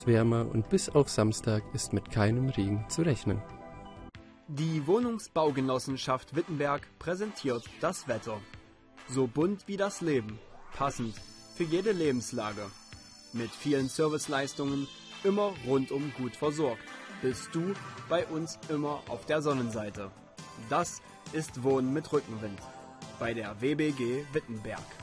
Wärmer und bis auf Samstag ist mit keinem Regen zu rechnen. Die Wohnungsbaugenossenschaft Wittenberg präsentiert das Wetter. So bunt wie das Leben, passend für jede Lebenslage. Mit vielen Serviceleistungen, immer rundum gut versorgt. Bist du bei uns immer auf der Sonnenseite. Das ist Wohnen mit Rückenwind bei der WBG Wittenberg.